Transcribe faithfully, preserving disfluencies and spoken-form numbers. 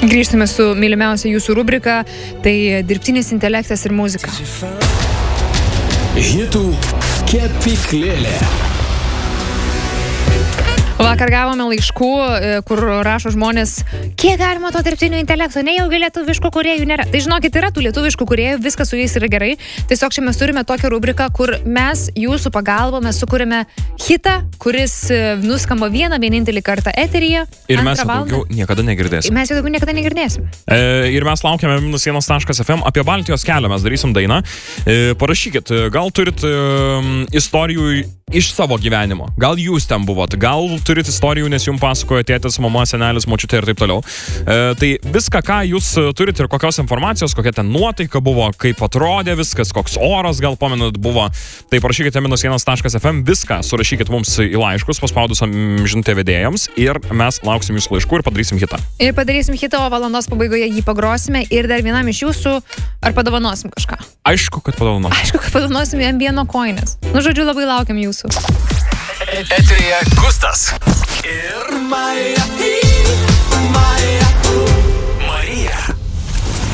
Grįžtame su mylimiausia jūsų rubrika, tai dirbtinis intelektas ir muzika. Hitų kepyklėlė. Vakar gavome laiškų, kur rašo žmonės, kiek galima to dirbtinio intelekto, nejaugi lietuviškų kūrėjų nėra. Tai žinokit, yra tų lietuviškų kūrėjų, viskas su jais yra gerai. Tiesiog čia mes turime tokią rubriką, kur mes jūsų pagalba, mes sukūrėme hitą, kuris nuskamba vieną vienintelį kartą eteryje. Ir mes jau daugiau niekada negirdėsim. Mes jau daugiau niekada negirdėsim. E, ir mes laukiame minus vienas taškas ef em apie Baltijos kelią, mes darysim dainą. E, parašykit, gal turit e, istorijų iš savo gyvenimo. Gal jūs ten buvot, gal turit istorijų, nes jums pasakojo tėtis, mama, senelis, močiutė ir taip toliau. E, tai viską, ką jūs turit ir kokios informacijos, kokia ten nuotaika buvo, kaip atrodė viskas, koks oras, gal pamenat, buvo. Tai parašykite minus vienas taškas ef em, viską surašykit mums į laiškus, paspaudus žinutę vedėjams ir mes lauksim jūsų laiškų ir padarysim hitą. Ir padarysim hitą, o valandos pabaigoje jį pagrosime ir dar vienam iš jūsų ar padovanosim kažką. Aišku, kad padovanosim. Aišku, kad padovanosim jam vieno koinės. Nu, žodžiu, labai laukiam jūsų. Eteryje Gustas ir Maja.